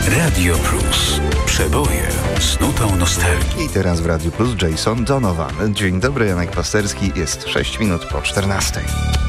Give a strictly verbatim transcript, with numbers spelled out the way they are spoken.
Radio Plus. Przeboje z nutą nostalgii. I teraz w Radiu Plus Jason Donovan. Dzień dobry, Janek Pasterski. Jest sześć minut po czternastej.